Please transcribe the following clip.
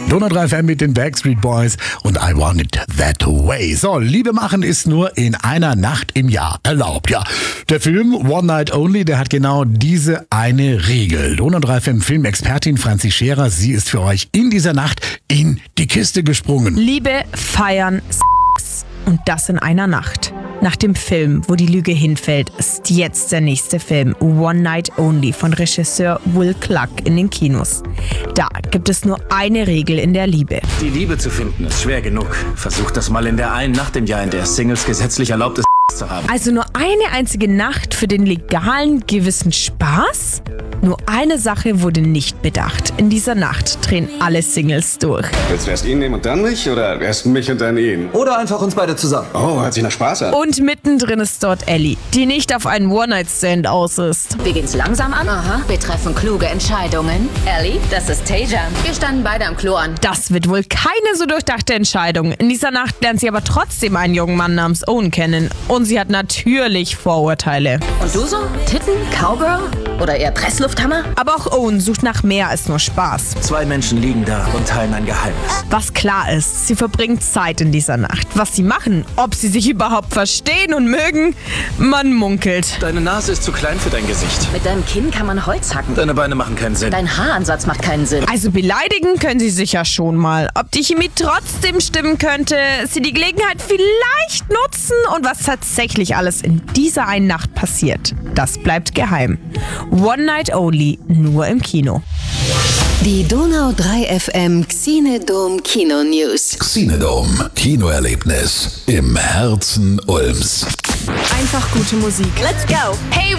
Donau 3 FM mit den Backstreet Boys und I Want It That Way. So, Liebe machen ist nur in einer Nacht im Jahr erlaubt. Ja, der Film One Night Only, der hat genau diese eine Regel. Donau 3 FM Filmexpertin Franzi Scherer, sie ist für euch in dieser Nacht in die Kiste gesprungen. Liebe, feiern, Sex und das in einer Nacht. Nach dem Film, wo die Lüge hinfällt, ist jetzt der nächste Film One Night Only von Regisseur Will Cluck in den Kinos. Da gibt es nur eine Regel in der Liebe. Die Liebe zu finden ist schwer genug. Versucht das mal in der einen Nacht im Jahr, in der Singles gesetzlich erlaubt ist, zu haben. Also nur eine einzige Nacht für den legalen, gewissen Spaß? Nur eine Sache wurde nicht bedacht. In dieser Nacht drehen alle Singles durch. Willst du erst ihn nehmen und dann mich? Oder erst mich und dann ihn? Oder einfach uns beide zusammen. Oh, hört sich nach Spaß an. Und mittendrin ist dort Ellie, die nicht auf einen One-Night-Stand aus ist. Wir gehen's langsam an. Aha. Wir treffen kluge Entscheidungen. Ellie, das ist Tajan. Wir standen beide am Klo an. Das wird wohl keine so durchdachte Entscheidung. In dieser Nacht lernt sie aber trotzdem einen jungen Mann namens Owen kennen. Und sie hat natürlich Vorurteile. Und du so? Titten? Cowgirl? Oder eher Presslufthammer? Aber auch Owen sucht nach mehr als nur Spaß. Zwei Menschen liegen da und teilen ein Geheimnis. Was klar ist, sie verbringt Zeit in dieser Nacht. Was sie machen, ob sie sich überhaupt verstehen und mögen, man munkelt. Deine Nase ist zu klein für dein Gesicht. Mit deinem Kinn kann man Holz hacken. Deine Beine machen keinen Sinn. Dein Haaransatz macht keinen Sinn. Also beleidigen können sie sicher schon mal. Ob die Chemie trotzdem stimmen könnte, sie die Gelegenheit vielleicht nutzen und was tatsächlich alles in dieser einen Nacht passiert, das bleibt geheim. One Night Only, nur im Kino. Die Donau 3 FM Xenedom Kino News. Xenedom, Kinoerlebnis im Herzen Ulms. Einfach gute Musik. Let's go. Hey,